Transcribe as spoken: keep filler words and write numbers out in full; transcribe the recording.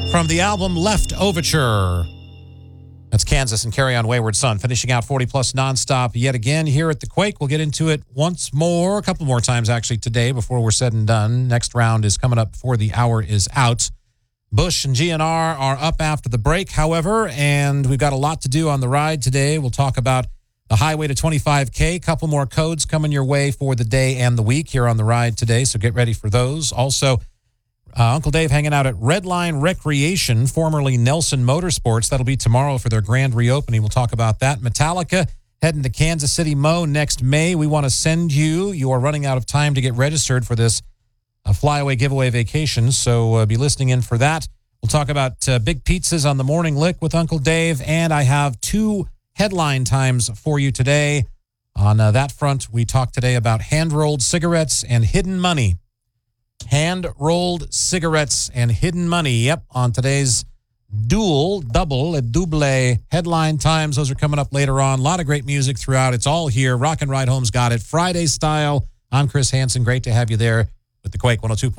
from the album Left Overture. That's Kansas and Carry On Wayward Son, finishing out forty plus nonstop yet again here at the Quake. We'll get into it once more, a couple more times actually today before we're said and done. Next round is coming up before the hour is out. Bush and G N R are up after the break, however, and we've got a lot to do on the ride today. We'll talk about the highway to twenty-five K, a couple more codes coming your way for the day and the week here on the ride today, so get ready for those. Also, Uh, Uncle Dave hanging out at Redline Recreation, formerly Nelson Motorsports. That'll be tomorrow for their grand reopening. We'll talk about that. Metallica heading to Kansas City Mo next May. We want to send you. You are running out of time to get registered for this uh, flyaway giveaway vacation, so uh, be listening in for that. We'll talk about uh, big pizzas on the morning lick with Uncle Dave, and I have two headline times for you today. On uh, that front, we talk today about hand-rolled cigarettes and hidden money. Hand-rolled cigarettes and hidden money. Yep, on today's dual, double, a double headline times. Those are coming up later on. A lot of great music throughout. It's all here. Rock and Ride Home's got it. Friday style. I'm Chris Hansen. Great to have you there with the Quake one oh two point five.